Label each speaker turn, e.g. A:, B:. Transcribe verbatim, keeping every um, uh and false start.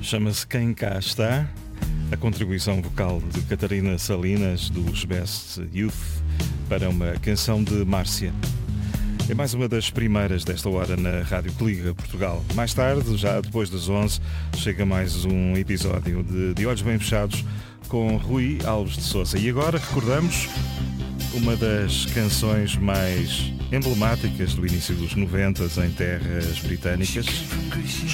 A: Chama-se Quem Cá Está, a contribuição vocal de Catarina Salinas, dos Best Youth, para uma canção de Márcia. É mais uma das primeiras desta hora na Rádio que Liga Portugal. Mais tarde, já depois das onze, chega mais um episódio de, de Olhos Bem Fechados com Rui Alves de Sousa. E agora recordamos uma das canções mais emblemáticas do início dos noventas em terras britânicas,